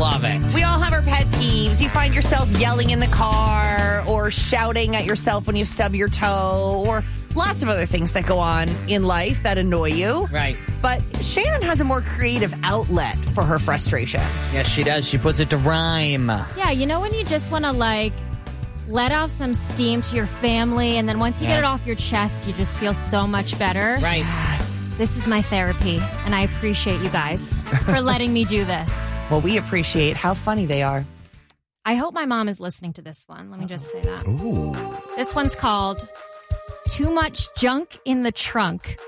love it. We all have our pet peeves. You find yourself yelling in the car or shouting at yourself when you stub your toe or lots of other things that go on in life that annoy you. Right. But Shannon has a more creative outlet for her frustrations. Yes, she does. She puts it to rhyme. Yeah, you know when you just want to, let off some steam to your family, and then once you get it off your chest, you just feel so much better? Right. Yes. This is my therapy, and I appreciate you guys for letting me do this. Well, we appreciate how funny they are. I hope my mom is listening to this one. Let me just say that. Ooh. This one's called Too Much Junk in the Trunk.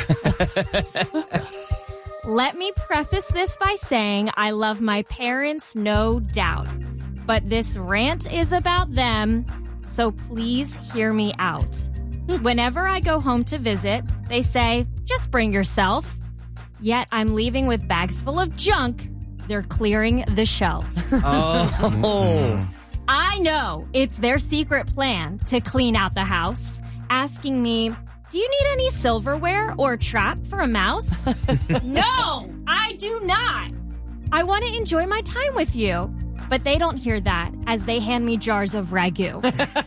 Let me preface this by saying I love my parents, no doubt. But this rant is about them, so please hear me out. Whenever I go home to visit, they say, just bring yourself. Yet I'm leaving with bags full of junk. They're clearing the shelves. Oh. I know it's their secret plan to clean out the house, asking me, do you need any silverware or a trap for a mouse? No, I do not. I want to enjoy my time with you. But they don't hear that as they hand me jars of ragu.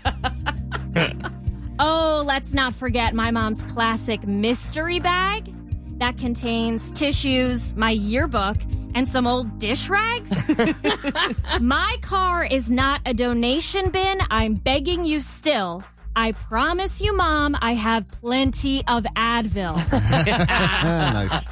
Oh, let's not forget my mom's classic mystery bag that contains tissues, my yearbook, and some old dish rags. My car is not a donation bin. I'm begging you still. I promise you, Mom, I have plenty of Advil. Nice.